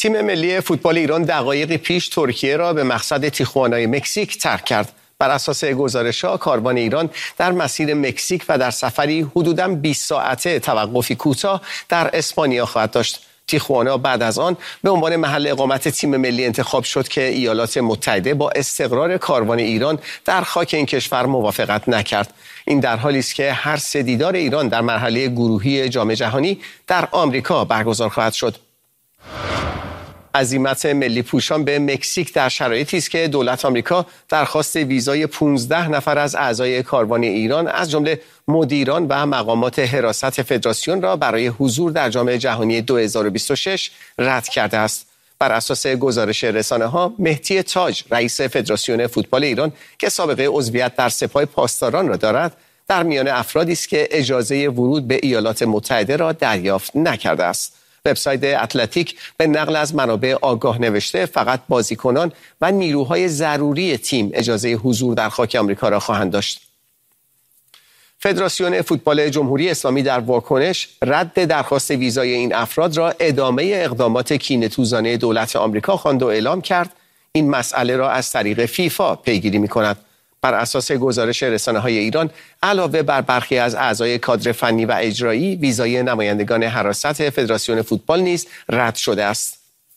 تیم ملی فوتبال ایران دقایقی پیش ترکیه را به مقصد تیخوانای مکزیک ترک کرد. بر اساس گزارش‌ها کاروان ایران در مسیر مکزیک و در سفری حدوداً 20 ساعته توقفی کوتاه در اسپانیا خواهد داشت. تیخوانا بعد از آن به عنوان محل اقامت تیم ملی انتخاب شد که ایالات متحده با استقرار کاروان ایران در خاک این کشور موافقت نکرد. این در حالی است که هر سه دیدار ایران در مرحله گروهی جام جهانی در آمریکا برگزار خواهد شد. عزیمت ملی پوشان به مکزیک در شرایطی است که دولت آمریکا درخواست ویزای 15 نفر از اعضای کاروان ایران از جمله مدیران و مقامات حراست فدراسیون را برای حضور در جام جهانی 2026 رد کرده است. بر اساس گزارش رسانه‌ها مهدی تاج رئیس فدراسیون فوتبال ایران که سابقه عضویت در سپاه پاسداران را دارد در میان افرادی است که اجازه ورود به ایالات متحده را دریافت نکرده است. وبسایت اتلتیک به نقل از منابع آگاه نوشته فقط بازیکنان و نیروهای ضروری تیم اجازه حضور در خاک آمریکا را خواهند داشت. فدراسیون فوتبال جمهوری اسلامی در واکنش رد درخواست ویزای این افراد را ادامه اقدامات کینه‌توزانه دولت آمریکا خواند و اعلام کرد این مسئله را از طریق فیفا پیگیری می‌کند. بر اساس گزارش رسانه‌های ایران علاوه بر برخی از اعضای کادر فنی و اجرایی ویزای نمایندگان حراست فدراسیون فوتبال نیز رد شده است.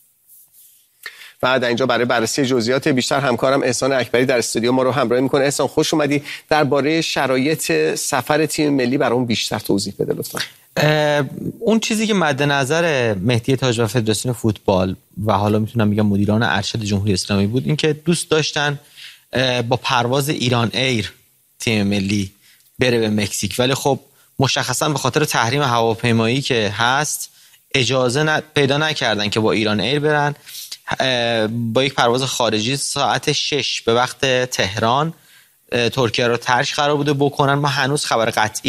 و در اینجا برای بررسی جزئیات بیشتر همکارم احسان اکبری در استودیو ما رو همراهی میکنه. احسان خوش اومدی. درباره شرایط سفر تیم ملی برامون بیشتر توضیح بده لطفا. اون چیزی که مد نظر مهدی تاج و فدراسیون فوتبال و حالا میتونم بگم مدیران ارشد جمهوری اسلامی بود این که دوست داشتن با پرواز ایران ایر تیم ملی بره به مکزیک، ولی خب مشخصا به خاطر تحریم هواپیمایی که هست اجازه پیدا نکردن که با ایران ایر برن. با یک پرواز خارجی ساعت 6 به وقت تهران ترکیه رو ترک قرار بوده بکنن. ما هنوز خبر قطعی